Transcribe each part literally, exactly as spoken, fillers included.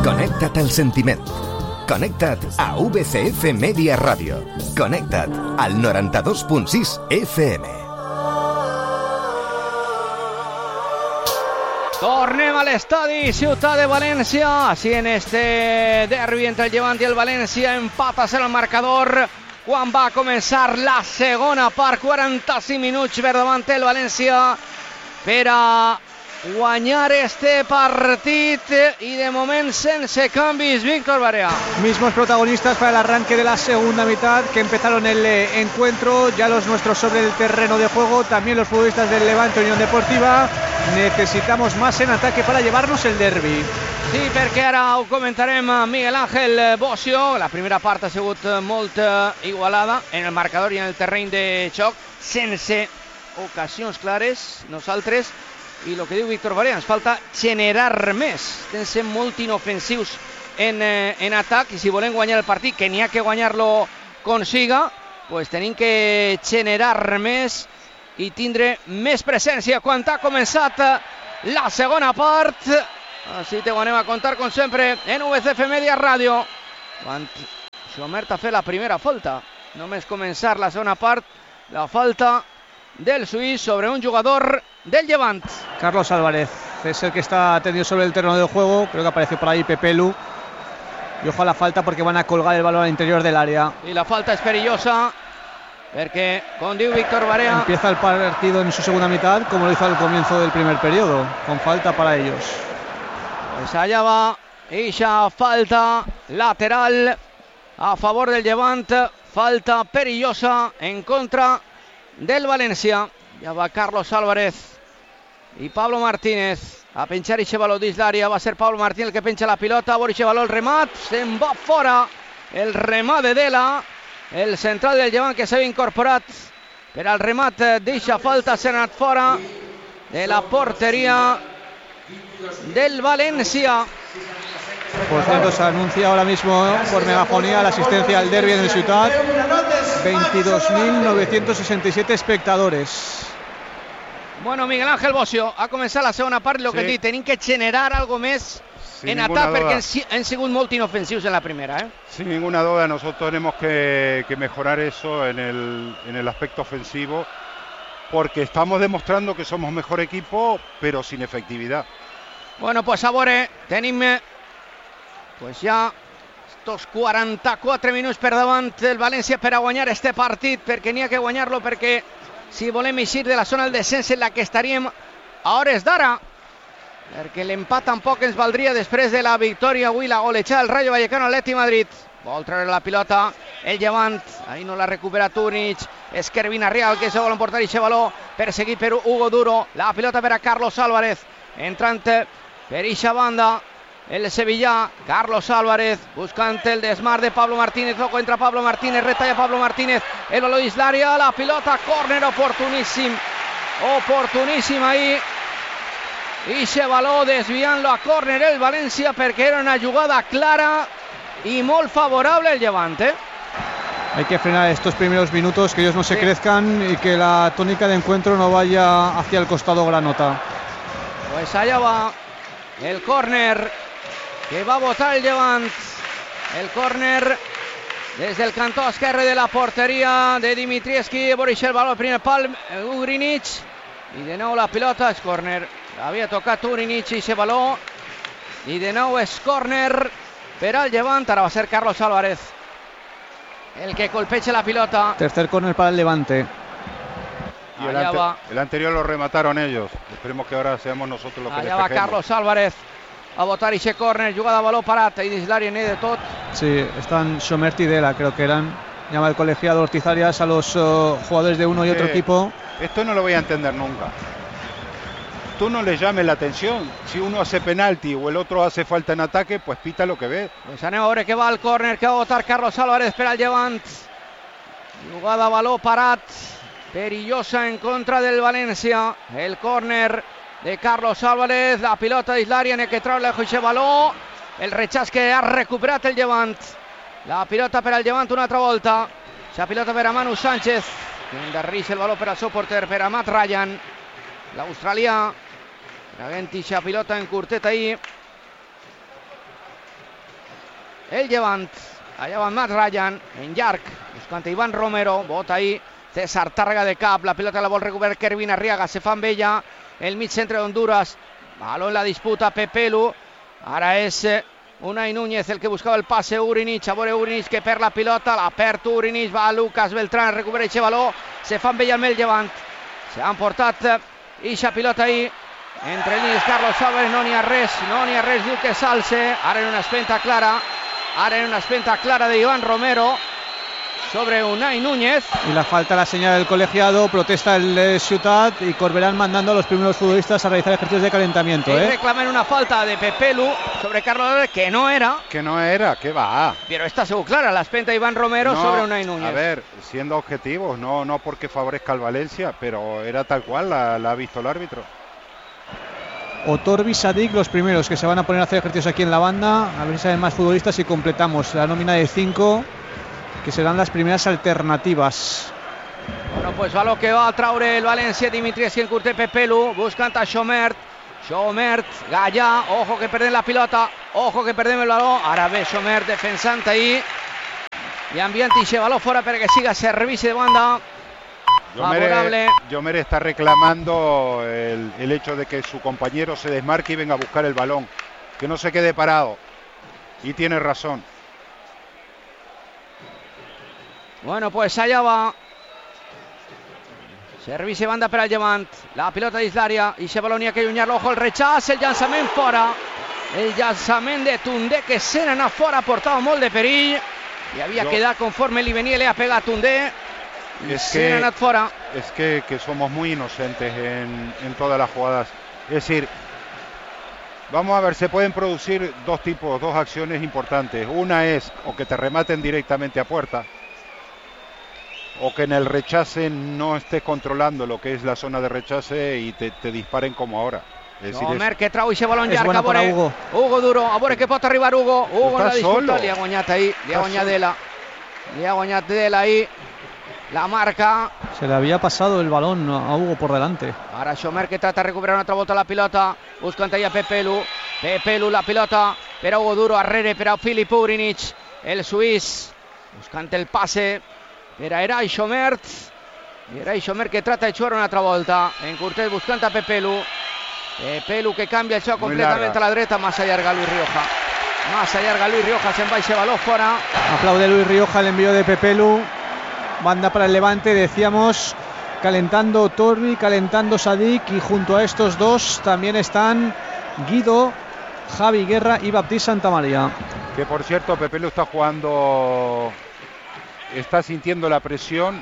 Connecta't al sentiment. Connecta't a V C F Media Ràdio. Connecta't al noranta-dos punt sis F M. Tornem a l'estadi Ciutat de València. Així en este derbi entre el Llevant i el València, empata el marcador quan va començar la segona part. quaranta-cinc minuts per davant el València per a guanyar este partit y de momento sense canvis. Víctor Barea. Mismos protagonistas para el arranque de la segunda mitad que empezaron el eh, encuentro, ya los nuestros sobre el terreno de juego, también los futbolistas del Levante Unión Deportiva. Necesitamos más en ataque para llevarnos el derbi. Sí, perquè ara ho comentarem a Miguel Ángel Bocio. La primera part ha sigut molt igualada en el marcador i en el terreny de xoc, sense ocasions clares. Nosaltres, i el que diu Víctor Barea, ens falta generar més. Estem sent molt inofensius en, eh, en atac, i si volem guanyar el partit, que n'hi ha que guanyar-lo con siga, pues tenim que generar més i tindre més presència quan ha començat la segona part. Així te ho anem a contar, com sempre, en V C F Media Ràdio. Quan Xomert ha fet la primera falta, només començar la segona part, la falta del suís sobre un jugador del Llevant. Carlos Álvarez es el que está tendido sobre el terreno de juego. Creo que apareció por ahí Pepelu. Y ojo a la falta porque van a colgar el balón al interior del área. Y la falta es perillosa porque, con diu Víctor Barea, empieza el partido en su segunda mitad como lo hizo al comienzo del primer periodo, con falta para ellos. Pues allá va esa falta lateral a favor del Llevant. Falta perillosa en contra del València. Ja va Carlos Álvarez i Pablo Martínez a penjar ixe baló dins l'àrea. Va ser Pablo Martínez el que penja la pilota. Vora ixe baló, el remat, se'n va fora el remat de Dela, el central del Llevant, que s'havia incorporat per al remat d'eixa falta. S'ha anat fora de la porteria del València. Por cierto, se anuncia ahora mismo por megafonía la asistencia al derbi en el Ciutat. veintidós mil novecientos sesenta y siete espectadores. Bueno, Miguel Ángel Bocio, ha començat la segona part. El que sí, he dit, tenim que generar algo més en atac perquè han, han sigut molt inofensius en la primera. ¿eh? Sin ninguna duda, nosotros tenemos que, que mejorar eso en el, en el aspecto ofensivo, porque estamos demostrando que somos mejor equipo, pero sin efectividad. Bueno, pues a veure, tenim pues ja estos quaranta-quatre minuts per davant del València per a guanyar este partit, perquè n'hi ha que guanyar-lo, perquè si volem eixir de la zona del descens en la que estaríem a hores d'ara, perquè l'empat tampoc ens valdria després de la victòria avui, la golejada del Rayo Vallecano Atleti Madrid. Vol treure la pilota el Llevant, ahí no la recupera Túnich, és Kervin Arriaga que se vol emportar ixe baló, perseguit per Hugo Duro, la pilota per a Carlos Álvarez, entrant per ixa banda el sevillà, Carlos Álvarez buscant el desmar de Pablo Martínez. Ojo, entra Pablo Martínez, retalla Pablo Martínez, el baló dins l'àrea, la pilota, córner oportuníssim, oportuníssim ahí, ixe baló desviant-lo a córner el València, perquè era una jugada clara y molt favorable el Llevant. ¿eh? Hay que frenar estos primeros minutos, que ellos no se sí. crezcan y que la tónica de encuentro no vaya hacia el costado granota. Pues allá va el córner que va a botar el Llevant. El córner desde el cantó esquerre de la porteria de Dimitrievski. Boris el balón, el primer pal, Ugrinic. Y de nou la pilota, és córner. Havia tocat Ugrinic i ese baló. I de nou és córner per al Llevant. Ara va ser Carlos Álvarez el que colpeche la pilota. Tercer córner para el Levante. Y el, ante, el anterior lo remataron ellos. Esperemos que ahora seamos nosotros los que allà va Carlos Álvarez a botar ese córner, jugada baló parat i dins l'àrea n'hi de tot. Sí, están Xomert y Dela, creo que eran. Llama el colegiado Ortiz Arias a los uh, jugadores de uno y otro eh, equipo. Esto no lo voy a entender nunca. Tú no le llames la atención. Si uno hace penalti o el otro hace falta en ataque, pues pita lo que ve. Pues anem a veure que va el córner que va a botar Carlos Álvarez per al Llevant. Jugada baló parat, perillosa en contra del València. El córner de Carlos Álvarez, la pilota dins l'àrea en el que trau lejos ese baló, el rechaç que ha recuperat el Llevant. La pilota per al Llevant una altra volta, la pilota per a Manu Sánchez, que endarreix el baló per al seu porter, per a Matt Ryan, l'australià, traguent ixa pilota en curtet ahí. el Llevant. Allà va Matt Ryan, en llarg, buscant Ivan Romero, bota ahí César Tàrrega de cap, la pilota la vol recuperar Kervin Arriaga, se fa amb ella el mig centre d'Honduras, baló en la disputa, Pepelu, ara és Unai Núñez el que buscava el passe, Urinich, a veure Urinich que perd la pilota, la perd Urinich, va Lucas Beltrán, recupera aquest baló, se fa amb ella amb el Llevant, se han portat ixa pilota ahí, entre línies Carlos Álvarez, no n'hi ha res, no n'hi ha res, diu que s'alce, ara en una espenta clara, ara en una espenta clara de Iván Romero sobre Unai Núñez. Y la falta la señal del colegiado, protesta el eh, Ciutat y Corberán mandando a los primeros futbolistas a realizar ejercicios de calentamiento. Y ¿eh? reclaman una falta de Pepelu sobre Carlos Álvarez, que no era. Que no era, que va. Pero está seguro clara la espenta Iván Romero no, sobre Unai Núñez. A ver, siendo objetivos, no, no porque favorezca al Valencia, pero era tal cual, la, la ha visto el árbitro. Otorbi, Sadik, los primeros que se van a poner a hacer ejercicios aquí en la banda. A ver si salen más futbolistas y completamos la nómina de cinco, que serán las primeras alternativas. Bueno, pues va lo que va a traure el València, Dimitris en curte Pepelu, buscant a Xomert, Xomert, Gallà, ojo que perdem la pilota, ojo que perdem el baló, ara ve Xomert defensant ahí, i enviant ixe baló fora perquè siga servici de banda. Favorable. Yomer está reclamando el, el hecho de que su compañero se desmarque y venga a buscar el balón, que no se quede parado, y tiene razón. Bueno, pues allá va servici de banda per al Llevant, la pilota dins l'àrea i se baló n'hi ha que allunyar-lo, ojo el rechaç, el llançament fora, el llançament de Tundé que se n'ha fora, portava molt de perill i havia Yo... quedat conforme li venia, le ha pegat Tundé. Es que, es que, que somos muy inocentes en, en todas las jugadas. Es decir, vamos a ver, se pueden producir dos tipos, dos acciones importantes. Una es o que te rematen directamente a puerta, o que en el rechace no estés controlando lo que es la zona de rechace y te, te disparen como ahora. Es decir, Homer es... que trau ixe baló en llarg, bueno a veure, Hugo. Hugo Duro, a veure que pot arribar Hugo, Hugo en la disputa, solo. li ha guanyat ahí, li ha guanyat Dela, li ha guanyat Dela ahí. La marca. Se le había pasado el balón a Hugo por delante. Ara Xomer que trata de recuperar una altra volta la pilota. Buscant allà Pepelu. Pepelu la pilota per a Hugo Duro. Arrere per a Filip Urinich. El suís. Buscant el passe per a Eray Xomer. Eray Xomer que trata de jugar una altra volta. En curtet buscant a Pepelu. Pepelu que canvia el xoc completament a la dreta. Massa llarga Luis Rioja. Massa llarga Luis Rioja. Se'n va ese baló fora. Aplaude Luis Rioja el envío de Pepelu. Banda para el Levante, decíamos, calentando Torbi, calentando Sadik, y junto a estos dos también están Guido, Javi Guerra y Baptiste Santamaría. Que por cierto, Pepelu está jugando, está sintiendo la presión.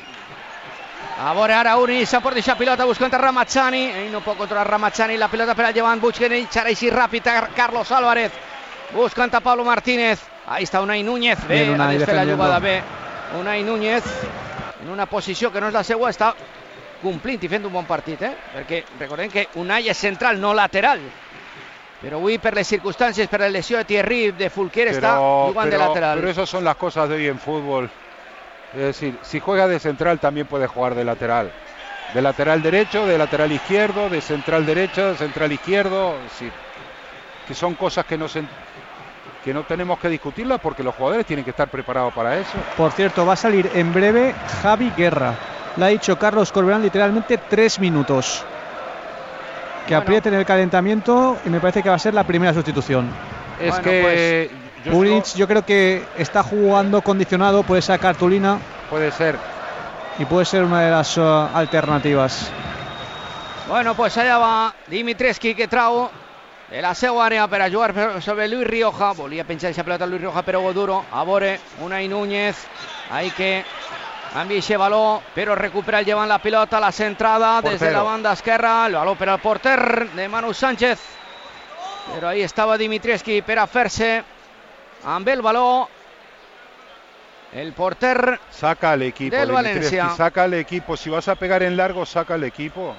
A veure ara Uri, s'ha portat aquesta pilota buscant a Ramazzani, ell no pot controlar Ramazzani, la pilota per al Llevant, busquen ell, ara així ràpid a Carlos Álvarez, buscant a Pablo Martínez, ahí està Unai Núñez, bé, ha de fer la jugada bé, Unai Núñez, en una posició que no és la seva, està complint i fent un bon partit, eh? Perquè recordem que Unai és central, no lateral. Però avui, per les circumstàncies, per la lesió de Thierry, de Fulquier, pero, está jugando pero, de lateral. Pero esas son las cosas de hoy en fútbol. Es decir, si juega de central, también puede jugar de lateral. De lateral derecho, de lateral izquierdo, de central derecha, de central izquierdo. Es decir, que son cosas que no se... que no tenemos que discutirlas porque los jugadores tienen que estar preparados para eso. Por cierto, va a salir en breve Javi Guerra. Le ha dicho Carlos Corberán literalmente tres minutos. Que bueno. apriete en el calentamiento y me parece que va a ser la primera sustitución. Es bueno, que... Pues, Urinich yo creo que está jugando condicionado, puede ser cartulina. Puede ser. Y puede ser una de las uh, alternativas. Bueno, pues allà va Dimitrescu que trau de la seva àrea per a jugar sobre Luis Rioja. Volia penjar aquesta pelota Luis Rioja, però Hugo Duro. A veure, Unai Núñez. Ahí que envia ese baló, però recupera el Llevant la pilota. La centrada Portero. desde la banda esquerra. El baló per al porter de Manu Sánchez. Però ahí estava Dimitrescu per a fer-se amb el baló. El porter saca al equipo del Valencia. Saca al equipo. Si vas a pegar en largo, saca al equipo.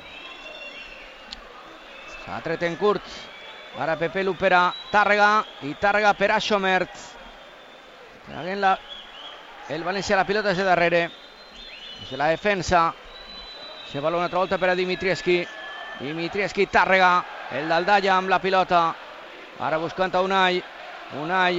S'ha tret en curt. Ara Pepelu per a Tàrrega i Tàrrega per a Xomert. Traguent la, el València la pilota des de darrere. Des de la defensa. Se baló una altra volta per a Dimitrescu. Dimitrescu, Tàrrega. El d'Aldalla amb la pilota. Ara buscant a Unai. Unai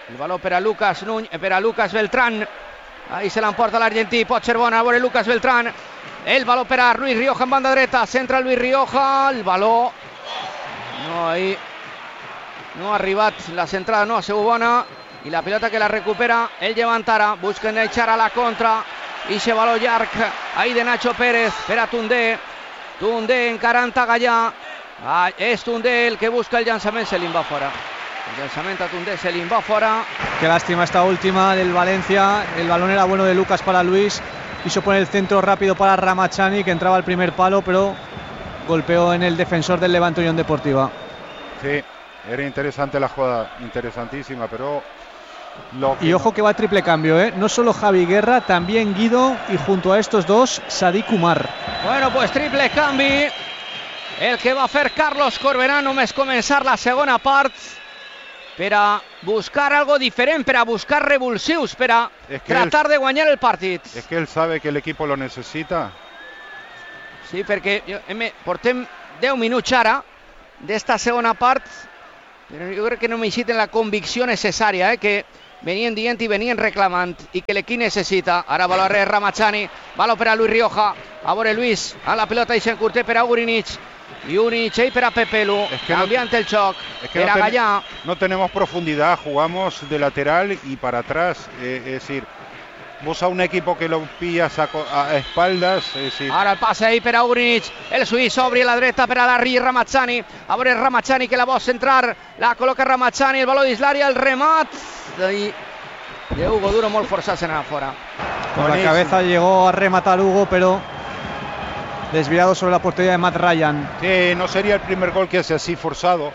el balón per a Lucas Núñez, per a Lucas Beltrán, ahí se l'emporta l'argentí, pot ser bona, a veure Lucas Beltrán, el balón per a Luis Rioja en banda dreta, centra Luis Rioja, el balón no, ahí no ha arribat, la centrada no ha sigut bona, i la pilota que la recupera el Llevantara, busquen echar a la contra, i se baló llarg ahí de Nacho Pérez per a Tundé, Tundé encarant a Gallà, ah, és Tundé el que busca el llançament, se li va fora. El lanzamiento a Tundé, se le va fuera. Qué lástima esta última del Valencia. El balón era bueno de Lucas para Luis. Quiso poner el centro rápido para Ramachani, que entraba al primer palo, pero golpeó en el defensor del Levante Unión Deportiva. Sí, era interesante la jugada, interesantísima, pero... Lo que y ojo no... que va a triple cambio, ¿eh? No solo Javi Guerra, también Guido, y junto a estos dos, Sadik Umar. Bueno, pues triple canvi. El que va a fer Carlos Corberà només començar la segona part, per a buscar algo diferent, per a buscar revulsius, per a es que tratar él, de guanyar el partit. Es que él sabe que el equipo lo necesita. Sí, perquè jo, hem, portem deu minuts ara d'esta segona part, però jo crec que no necessiten la convicció necessària, eh, que venien dient i venien reclamant, i que l'equip necessita. Ara baló a Ramachani, baló per a Luis Rioja, a veure Luis, a la pilota i s'encurté per a Urinic, y Urinic ahí para Pepelu, es que cambiante no, el choc, es que no, ten, no tenemos profundidad, jugamos de lateral y para atrás, eh, es decir, vos a un equipo que lo pillas a, a espaldas, es decir... Ara el passe ahí per a Urinic, el suís obri a la dreta per a Larry Ramachani, a veure Ramachani que la vol centrar, la col·loca Ramachani, el baló d'Islària, el remat de, de Hugo Duro molt forçat se n'anava fora. Con la cabeza llegó a rematar Hugo, pero... desviado sobre la portería de Matt Ryan. Sí, no sería el primer gol que hace así forzado.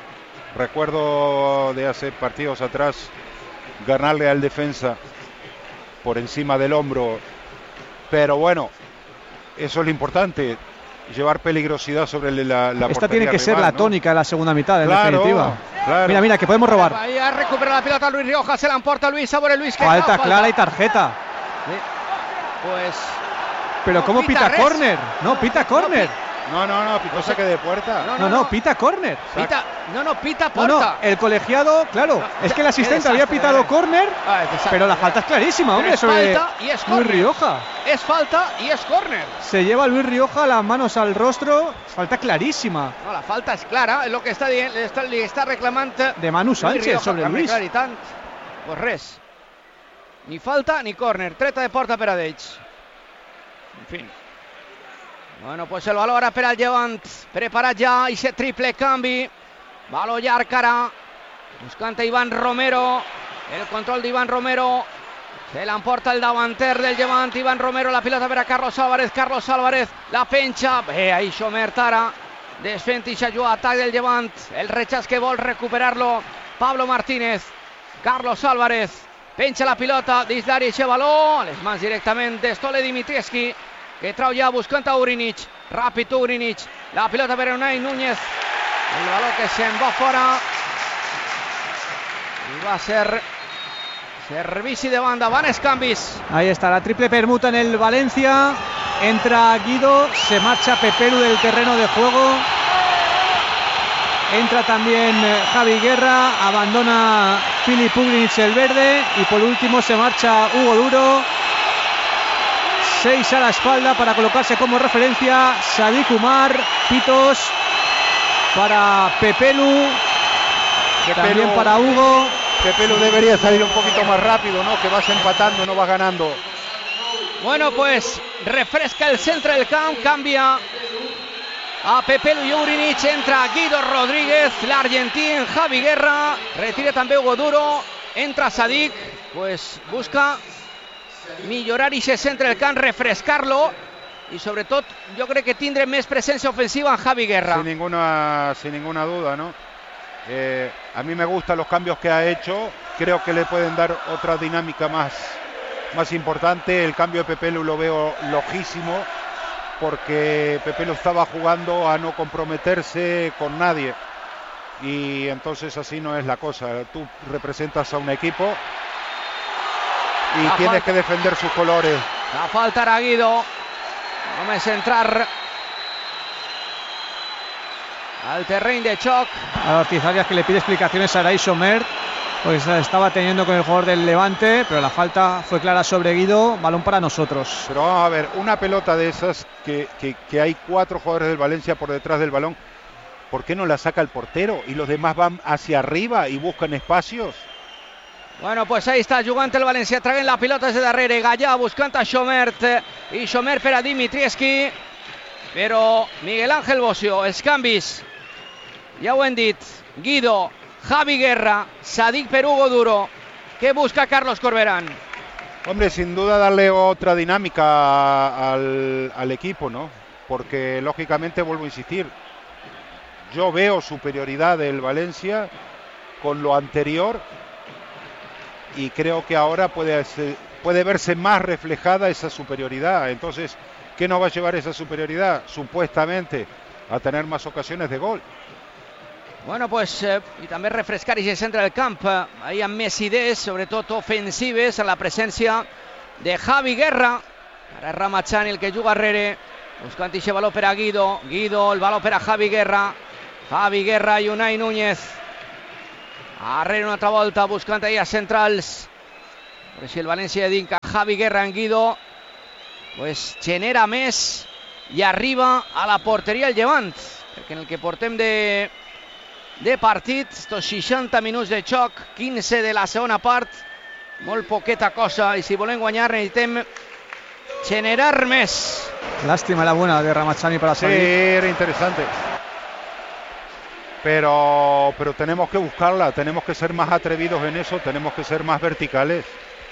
Recuerdo de hace partidos atrás ganarle al defensa por encima del hombro. Pero bueno, eso es lo importante, llevar peligrosidad sobre la, la Esta tiene que rival, ser la ¿no? tónica de la segunda mitad, en claro, definitiva. Claro. Mira, mira, que podemos robar. Ahí ha recuperado la pelota Luis Rioja, se la emporta Luis, sobre Luis. Que falta no, clara falta. y tarjeta. Sí. Pues... Pero no, ¿cómo pita, pita córner? No, pita córner. No, no, no, pitó saque de puerta. No, no, no, no pita córner. Pita, no, no, pita puerta. No, no, el colegiado, claro, no, es que el asistente había pitado córner, ah, pero la falta es clarísima, hombre, sobre Luis Rioja. Es falta y es córner. Se lleva Luis Rioja las manos al rostro, falta clarísima. No, la falta es clara, es lo que está, está, está reclamando de Manu Sánchez Rioja, sobre Luis. I tant, pues res. Ni falta ni córner, treta de porta per a d'ells. En fin. Bueno, pues el baló ara per al Llevant, preparat ja, i se triple canvi, baló llarg ara, buscant a Iván Romero, el control d'Iván Romero, se l'emporta el davanter del Llevant, Iván Romero, la pilota per a Carlos Álvarez, Carlos Álvarez, la penja, bé, ahí Xomert ara, desfent i s'ajuda, atac del Llevant, el rechaç que vol recuperar-lo, Pablo Martínez, Carlos Álvarez, penja la pilota d'Islària i se baló, a les mans directament de Stole Dimitrievski, que trau ja buscant a Urinic, ràpid Urinic, la pilota per a Unai Núñez, el baló que se'n va fora, i va ser servici de banda, vanes canvis. Ahí está la triple permuta en el Valencia, entra Guido, se marcha Pepelu del terreno de juego, entra también Javi Guerra, abandona Filip Ugrinic el verde y por último se marcha Hugo Duro. Seis a la espalda para colocarse como referencia Sadik Umar, pitos para Pepelu, Pepelu también para Hugo. Pepelu debería salir un poquito más rápido, ¿no? Que vas empatando, no vas ganando. Bueno, pues refresca el centro del camp, cambia a Pepelu i Urinic, entra Guido Rodríguez, l'argentí en Javi Guerra, retira també Hugo Duro, entra Sadik, pues busca millorar i se centra el camp, refrescar-lo i sobretot jo crec que tindrem més presència ofensiva en Javi Guerra. Sin ninguna, sin ninguna duda, ¿no? Eh, a mí me gustan los cambios que ha hecho, creo que le pueden dar otra dinámica más, más importante. El cambio de Pepelu lo veo lojísimo, porque Pepelu estaba jugando a no comprometerse con nadie y entonces así no es la cosa. Tú representas a un equipo y la tienes falta. que defender sus colores. La falta era Guido, només entrar al terreny de xoc. A Ortiz Arias, que le pide explicaciones a Aray Somert. pues estaba teniendo con el jugador del Levante, pero la falta fue clara sobre Guido, balón para nosotros. Pero vamos a ver, una pelota de esas que, que, que hay cuatro jugadores del Valencia por detrás del balón, ¿por qué no la saca el portero y los demás van hacia arriba y buscan espacios? Bueno, pues ahí está jugant el València, traient la pilota des de darrere, Gallà buscant a Xomert, i Xomert per a Dimitrievski, però Miguel Ángel Bocio, els canvis, ja ho hem dit, Guido, Javi Guerra, Sadik per Hugo Duro, ¿qué busca Carlos Corberán? Hombre, sin duda darle otra dinámica al, al equipo, ¿no? Porque lógicamente, vuelvo a insistir, yo veo superioridad del Valencia con lo anterior y creo que ahora puede, puede verse más reflejada esa superioridad. Entonces, ¿qué nos va a llevar esa superioridad? Supuestamente a tener más ocasiones de gol. Bueno, pues, eh, i també refrescar i centre del camp, ahí amb més idees, sobretot ofensives, a la presència de Javi Guerra. Ara és Ramachani el que juga darrere, buscant aquest baló per a Guido, Guido, el baló per a Javi Guerra, Javi Guerra i Unai Núñez. Arrere una altra volta, buscant ahí a centrals. Però si el València dedica Javi Guerra en Guido, pues genera més i arriba a la porteria el Llevant, perquè en el que portem de... de partit, estos seixanta minuts de xoc, quinze de la segona part, molt poqueta cosa, i si volem guanyar necessitem generar més. Lástima la buena de Ramachani para salir. Sí, era interesante. Pero, pero tenemos que buscarla, tenemos que ser más atrevidos en eso, tenemos que ser más verticales.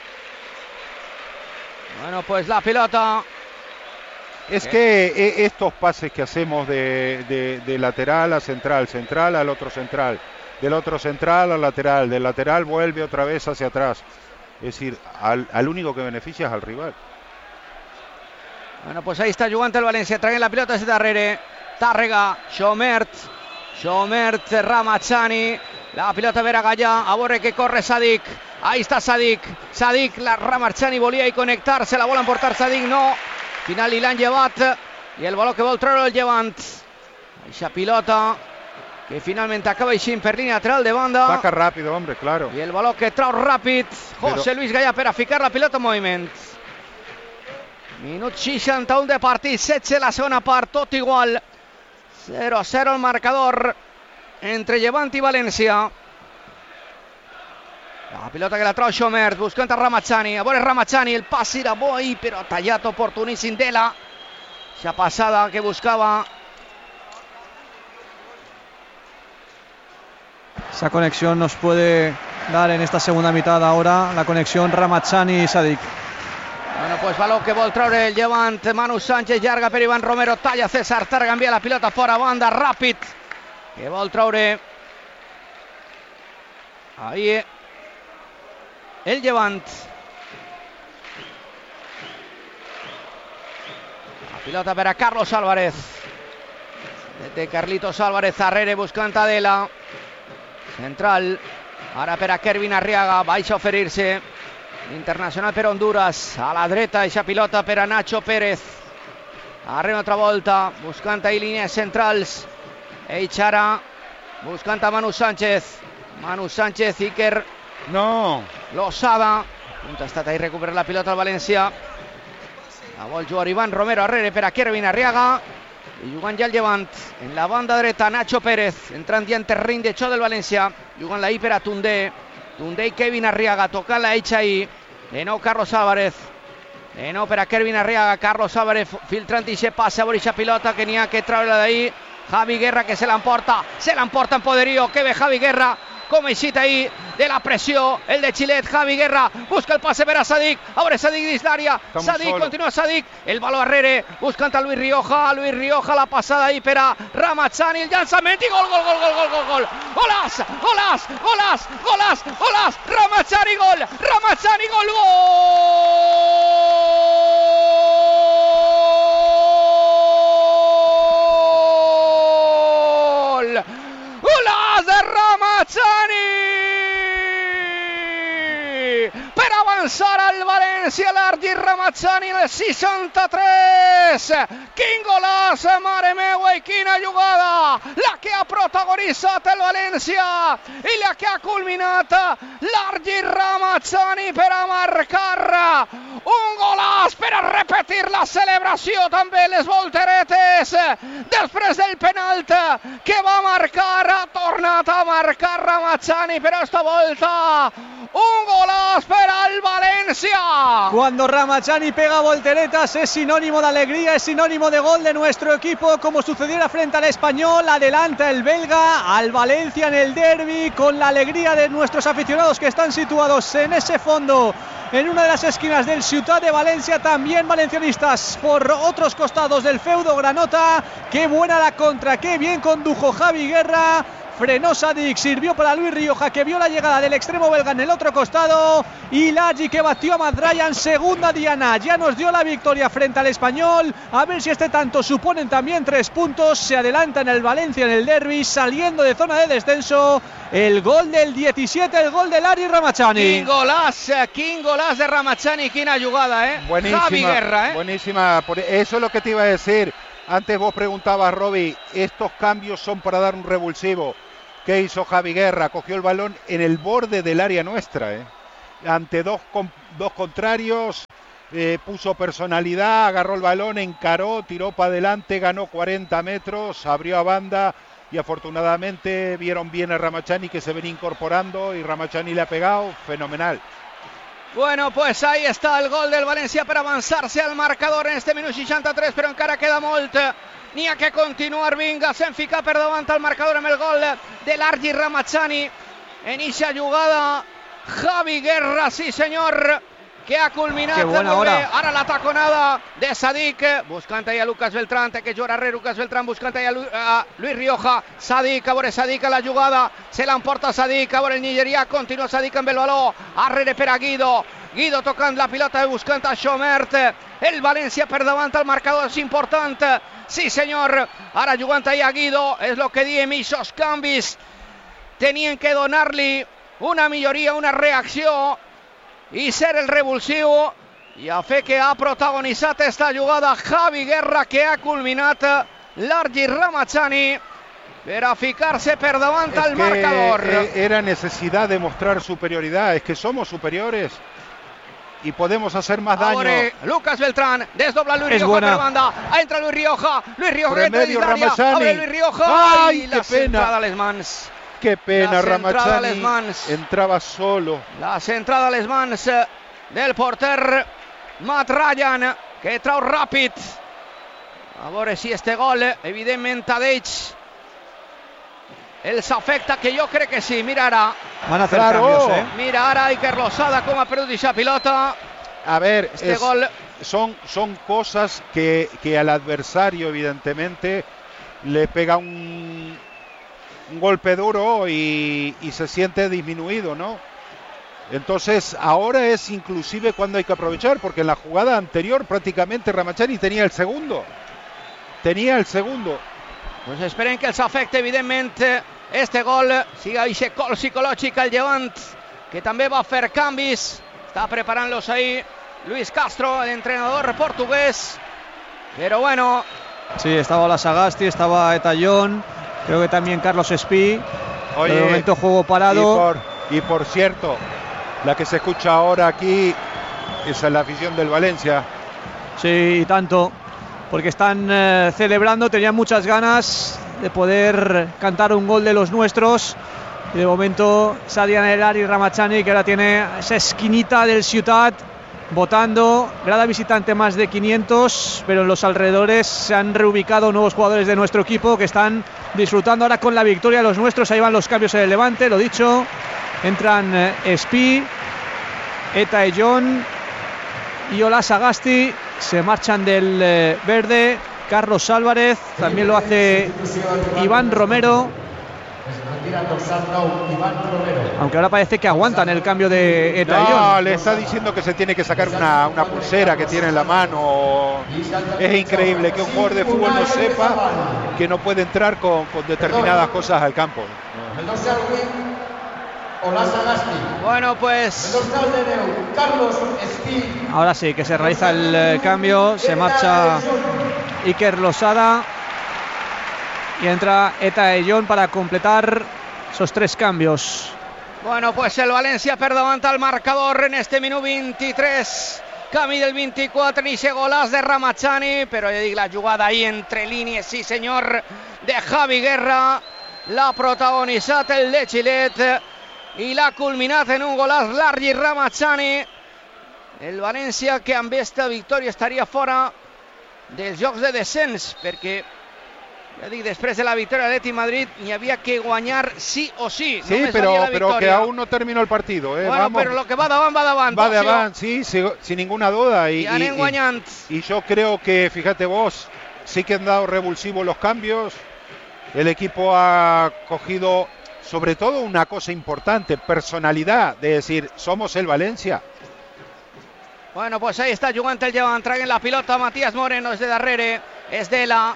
Bueno, pues la pelota... Es que estos pases que hacemos de, de, de lateral a central, central al otro central, del otro central al lateral, del lateral vuelve otra vez hacia atrás. Es decir, al, al único que beneficia es al rival. Bueno, pues ahí está jugant el València, traient la pilota des de darrere, Tàrrega, Xomert, Xomert, Ramachani, la pilota per a Gallà, a veure que corre Sadik, ahí está Sadik, Sadik, la Ramachani volia hi connectar-se, la vol emportar Sadik, no, final li l'han llevat, i el baló que vol treure el Llevant, eixa pilota que finalment acaba eixint per línia lateral de banda. Saca rápido, hombre, claro. I el baló que trau ràpid, José Però... Luis Gallà per a ficar la pilota en moviment. Minut seixanta-un de partit, setze la segona part, tot igual, zero a zero el marcador entre Llevant i València. La pilota que la trau Xomert, buscant a Ramachani, a veure Ramachani, el pas era bo ahí, però tallat oportuníssim Dela. Esa passada que buscaba. Esa conexión nos puede dar en esta segunda mitad ahora, la conexión Ramachani y Sadik. Bueno, pues baló que vol treure el Llevant, Manu Sánchez, llarga per Iván Romero, talla César Tàrrega, envia la pilota fora banda, ràpid, que vol treure ahí el Llevant. La pilota per a Carlos Álvarez, de Carlitos Álvarez, darrere buscant a Dela, central, ara per a Kervin Arriaga, baixa a oferir-se, internacional per Honduras, a la dreta, eixa pilota per a Nacho Pérez, arrere una altra volta, buscant ahí línies centrals, Eichara, buscant a Manu Sánchez, Manu Sánchez, Iker No. Losada, ha estat ahí recuperar la pilota al València, la vol jugar Iván Romero arrere per a Kervin Arriaga, i jugant ja el Llevant, en la banda dreta Nacho Pérez, entrant ja en terreny de xoc del València, jugant la I per a Tundé, Tundé i Kevin Arriaga, tocant la Eixa ahí, de nou Carlos Álvarez, de nou per a Kervin Arriaga, Carlos Álvarez filtrant i se passa a veure eixa pilota que n'hi ha que treure-la d'ahí, Javi Guerra que se l'emporta, se l'emporta en poderío, que ve Javi Guerra, com eixit ahí de la pressió, el de Xilet, Javi Guerra, busca el passe per a Sadik, a veure Sadik dins l'àrea, Sadik, continua Sadik, el baló arrere, buscant a Luis Rioja, Luis Rioja, la passada ahí per a Ramachani, el llançament i gol, gol, gol, gol, gol, gol, gol, golàs, golàs, golàs, golàs, golàs, Ramachani, gol, Ramachani, gol, gol, golàs de Ramachani, per avançar avançar al València, l'Argi Ramazzani al seixanta-tres. Quin golaç, mare meua, i quina jugada, la que ha protagonitzat el València i la que ha culminat l'Argi Ramazzani per a marcar un golaç, per a repetir la celebració, també les volteretes després del penalt que va marcar. Ha tornat a marcar Ramazzani, però esta volta un golaç per al Valencia. Cuando Ramazzani pega volteretas es sinónimo de alegría, es sinónimo de gol de nuestro equipo, como sucediera frente al Español. Adelanta el belga al Valencia en el derbi, con la alegría de nuestros aficionados que están situados en ese fondo, en una de las esquinas del Ciutat de Valencia, también valencianistas por otros costados del feudo granota. Qué buena la contra, qué bien condujo Javi Guerra. Frenó Sadik, sirvió para Luis Rioja, que vio la llegada del extremo belga en el otro costado, y Lagi, que batió a Madrayan. Segunda diana, ya nos dio la victoria frente al Español. A ver si este tanto suponen también tres puntos. Se adelanta en el Valencia en el derbi, saliendo de zona de descenso. El gol del diecisiete, el gol de Larry Ramazzani. Quin golaç, quin golaç de Ramazzani, quina jugada, eh. Buenísima, Javi Guerra, eh. Buenísima, eso es lo que te iba a decir. Antes vos preguntabas, Robbie, estos cambios son para dar un revulsivo. ¿Qué hizo Javi Guerra? Cogió el balón en el borde del área nuestra, ¿eh? Ante dos, dos contrarios, eh, puso personalidad, agarró el balón, encaró, tiró para adelante, ganó cuarenta metros, abrió a banda y afortunadamente vieron bien a Ramazzani, que se venía incorporando, y Ramazzani le ha pegado, fenomenal. Bueno, pues ahí está el gol del València per avançar-se al marcador en este minut seixanta-tres, però encara queda molt. N'hi ha que continuar. Vinga, se'n fica per davant al marcador amb el gol de l'Argi Ramazzani. En eixa jugada, Javi Guerra, sí senyor, que ha culminat. Qué buena molt bé. hora. Ara la taconada de Sadik, buscant allà Lucas Beltrán, té que jugar arrere Lucas Beltrán, buscant allà Lu a Luis Rioja. Sadik, a veure Sadik a la jugada, se l'emporta Sadik, a veure el nigerià, continua Sadik amb el baló, arrere per a Guido. Guido tocant la pilota, buscant a Schomert. El València per davant al marcador és important. Sí senyor, ara jugant allà Guido, és el que diem, aquests canvis tenien que donar-li una milloria, una reacció i ser el revulsiu, i a fer que ha protagonitzat esta jugada Javi Guerra, que ha culminat l'Argi Ramazzani per a ficar-se per davant al marcador. Era necesidad de mostrar superioridad, es que somos superiores y podemos hacer más daño. Ahora Lucas Beltrán, desdobla Luis Es Rioja buena. per banda, entra Luis Rioja, Luis Rioja Por entra medio dins d'àrea, Ramazzani. abre Luis Rioja, Ai, i qué la pena. centrada a les mans. Qué pena, La centrada a les Ramazzani mans. entraba solo. La centrada a les mans del porter Matt Ryan, que trau ràpid. A veure si este gol, evidentment, a d'ells els afecta, que jo crec que sí. Mira ara, Van a hacer Claro. cambios, ¿eh? mira ara Iker Losada com ha perdut aquesta pilota. A ver, Este es- gol, son, son cosas que, que al adversario, evidentemente, le pega un, un golpe duro y, y se siente disminuido, ¿no? Entonces, ahora es inclusive cuando hay que aprovechar, porque en la jugada anterior prácticamente Ramazzani tenía el segundo. Tenía el segundo. pues esperen que els afecte, evidentment, este gol. Siga aquest col psicològic al Llevant, que també va fer canvis. Està preparant-los ahí Luis Castro, el entrenador portugués. Pero bueno, Sí, estaba la Sagasti, estaba Etallón, creo que también Carlos Espí. Oye, de momento juego y parado. por, y por cierto, la que se escucha ahora aquí, esa es la afición del Valencia. Sí, y tanto, porque están eh, celebrando, tenían muchas ganas de poder cantar un gol de los nuestros. Y de momento Sadian Elar y Ramazzani, que ahora tiene esa esquinita del Ciutat, votando. Grada visitante más de quinientos, pero en los alrededores se han reubicado nuevos jugadores de nuestro equipo que están disfrutando ahora con la victoria. Los nuestros, ahí van los cambios en el Levante, lo dicho. Entran eh, Espí, Eta Ellón y Ola Sagasti. Se marchan del eh, verde Carlos Álvarez, también lo hace Iván Romero, aunque ahora parece que aguantan el cambio de Eta No, Ellón. le está diciendo que se tiene que sacar una, una pulsera que tiene en la mano. Es increíble que un jugador de fútbol no sepa que no puede entrar con, con determinadas cosas al campo. Bueno, pues ahora sí que se realiza el eh, cambio, se marcha Iker Losada y entra Eta Ellón para completar esos tres cambios. Bueno, pues el Valencia per davant al marcador en este minut vint-i-tres. Camí del vint-i-quatre, ni ese golàs de Ramachani, però ja dic, la jugada ahí entre línies, sí senyor, de Javi Guerra, l'ha protagonitzat el de Xilet i l'ha culminat en un golàs Largi Ramachani. El València que amb esta victòria estaria fora dels jocs de descens, perquè ja dic, després de la victòria de l'Atlètic Madrid n'hi havia que guanyar sí o sí. Sí, pero, pero que aún no terminó el partido. Eh. Bueno, Vamos. pero lo que va davant, va davant. Va davant, sí, sí, sin ninguna duda. Y, y anem guanyant. Y, y yo creo que, fíjate vos, sí que han dado revulsivos los cambios. El equipo ha cogido, sobre todo, una cosa importante, personalidad, de decir, somos el Valencia. Bueno, pues ahí está jugant el Llevant, traguen la pilota Matías Moreno, és de darrere, és Dela,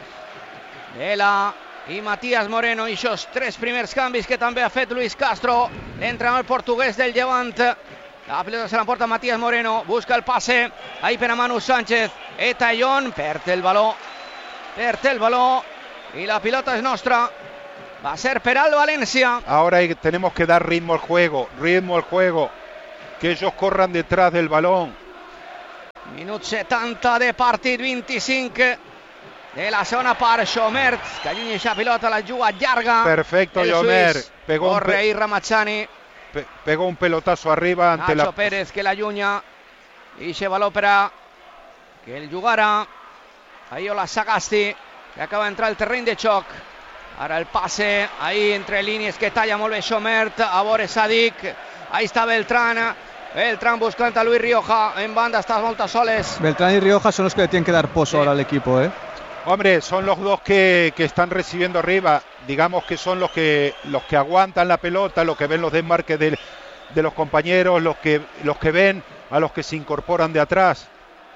Dela i Matías Moreno, i aquests tres primers canvis que també ha fet Luis Castro, l'entrenador portuguès del Llevant. La pilota se l'emporta Matías Moreno, busca el passe, ahí per a Manu Sánchez, Eta Ellón, perd el baló, perd el baló, i la pilota és nostra. Va a ser per al Valencia. Ahora hay, tenemos que dar ritmo al juego, ritmo al juego, que ellos corran detrás del balón. Minut setanta de partit, vint-i-cinc de la segona part. Xomert, que allunya aquesta pilota, la juga llarga. Perfecto, Xomert. Pegó Corre ahí Ramachani. Pe pegó un pelotazo arriba ante Nacho la... Pérez, que la allunya. I se baló per a que el jugara ahí Ola Sagasti, que acaba d'entrar al terreny de xoc. Ara el passe, ahí entre línies, que talla molt bé Xomert. A veure Sadik, ahí està Beltrán. Beltrán buscando a Luis Rioja en banda, estas voltas soles. Beltrán y Rioja son los que le tienen que dar pozo sí. ahora al equipo, ¿eh? Hombre, son los dos que, que están recibiendo arriba. Digamos que son los que los que aguantan la pelota, los que ven los desmarques de, de los compañeros, los que, los que ven a los que se incorporan de atrás.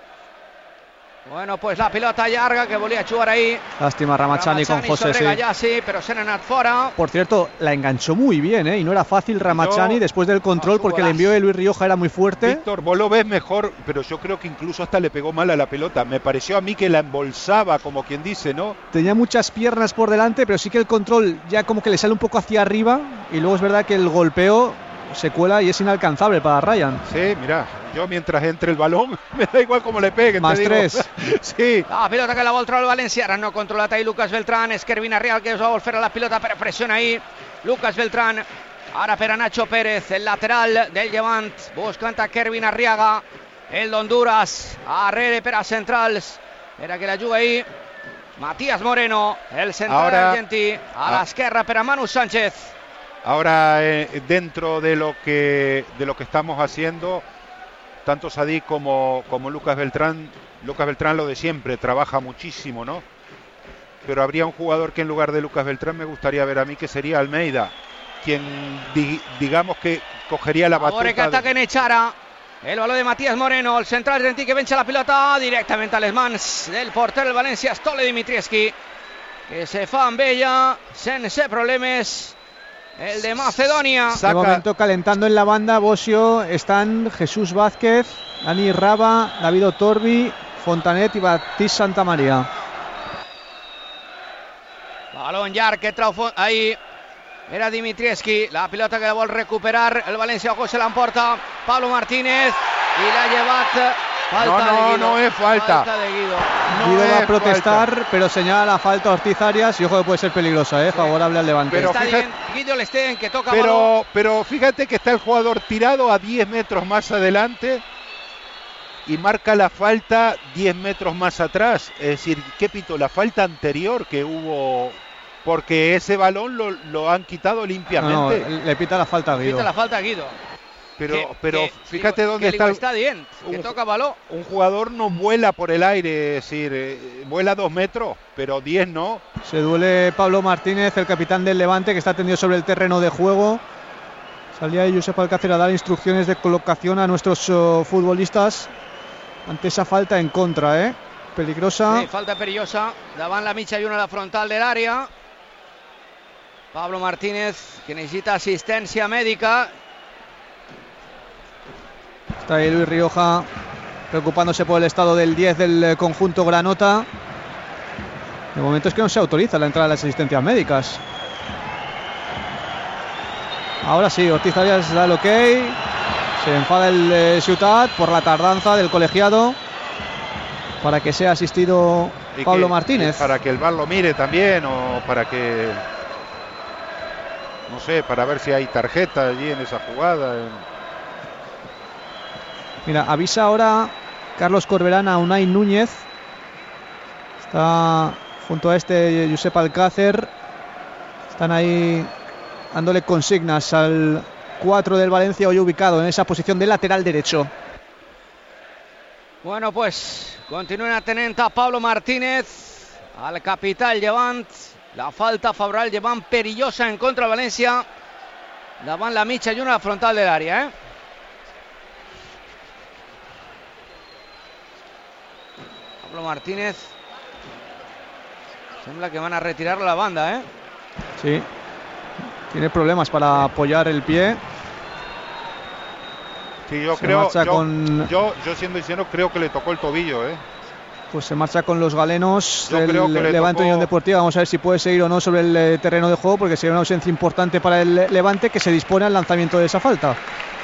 Bueno, pues la pilota llarga que volía jugar ahí. Lástima Ramachani, Ramachani con José, sí. Gallassi, pero se han anat fora. Por cierto, la enganchó muy bien, ¿eh? Y no era fácil Ramachani no, después del control no, porque el envío de Luis Rioja era muy fuerte. Víctor, vos lo ves mejor, pero yo creo que incluso hasta le pegó mal a la pelota. Me pareció a mí que la embolsaba, como quien dice, ¿no? Tenía muchas piernas por delante, pero sí que el control ya como que le sale un poco hacia arriba. Y luego es verdad que el golpeo se cuela y es inalcanzable para Ryan. Sí, mira, yo mientras entre el balón me da igual cómo le peguen. Más te tres. Digo. Sí. La pilota que la vol treure el València, ara no controlat ahí Lucas Beltrán, és Kervin Arriaga que es va vol fer a la pilota, però pressiona ahí Lucas Beltrán, ara per a Nacho Pérez, el lateral del Llevant, buscant a Kervin Arriaga, el d'Honduras, arrere per a centrals, per a que la juga ahí Matías Moreno, el central Ahora, argentí, a l'esquerra per a Manu Sánchez. Ahora eh, dentro de lo que de lo que estamos haciendo, tanto Sadik como, como Lucas Beltrán, Lucas Beltrán lo de siempre, trabaja muchísimo, ¿no? Pero habría un jugador que en lugar de Lucas Beltrán me gustaría ver a mí, que sería Almeida, quien di, digamos que cogería la batuta. Ahora que ataquen Echara, el balón de Matías Moreno, el central argentí que vencha la pilota directamente a les mans del porter del València, Stole Dimitrievski, que se fa amb ella sense problemes. El de Macedonia. De momento calentando en la banda, Bosio, están Jesús Vázquez, Dani Raba, David Otorbi, Fontanet y Baptiste Santamaría. Balón llarg que trau ahí. Era Dimitrievski, la pilota que la vol recuperar el València, ojo, se l'emporta Pablo Martínez i l'ha llevat. Falta no, no, de Guido. no es falta. Falta de Guido. No Guido va a protestar, falta. Pero señala la falta a Ortiz Arias y ojo que puede ser peligrosa, ¿eh? Favorable al Levante. Pero está fíjate, bien, Guido Lestén que toca pero, balón. Pero fíjate que está el jugador tirado a diez metros más adelante y marca la falta diez metros más atrás. Es decir, ¿qué pito? La falta anterior que hubo, porque ese balón lo, lo han quitado limpiamente. No, no, le pita la falta a Guido. Le pita la falta a Guido. Pero, que, pero que, fíjate digo, dónde que está. El, está bien, que un, toca balón. Un jugador no vuela por el aire, es decir, eh, vuela dos metros, pero diez no. Se duele Pablo Martínez, el capitán del Levante, que está tendido sobre el terreno de juego. Salía Josep Alcácer a dar instrucciones de colocación a nuestros uh, futbolistas ante esa falta en contra, ¿eh? Peligrosa. Sí, falta perillosa. Davant la mitja i una a la frontal de l'àrea. Pablo Martínez, que necessita assistència mèdica Está ahí Luis Rioja preocupándose por el estado del diez del conjunto granota. De momento es que no se autoriza la entrada de las asistencias médicas. Ahora sí, Ortiz Arias da el ok. Se enfada el eh, Ciutat por la tardanza del colegiado para que sea asistido y Pablo que, Martínez. Para que el V A R lo mire también, o para que, no sé, para ver si hay tarjeta allí en esa jugada. Mira, avisa ahora Carlos Corberán a Unai Núñez. Está junto a este Josep Alcácer. Están ahí dándole consignas al cuatro del Valencia, hoy ubicado en esa posición de lateral derecho. Bueno, pues continúa atenent a Pablo Martínez, al capital llevant. La falta favorable llevan perillosa en contra de Valencia. Davant la mitja i una frontal del área, eh? Pablo Martínez. Sembla que van a retirarlo a la banda, ¿eh? Sí. Tiene problemas para apoyar el pie. Sí, yo se creo, marcha yo, con... yo, yo siendo sincero, creo que le tocó el tobillo, ¿eh? Pues se marcha con los galenos yo del creo que le Levante tocó... Unión Deportiva. Vamos a ver si puede seguir o no sobre el eh, terreno de juego, porque sería una ausencia importante para el Levante, que se dispone al lanzamiento de esa falta.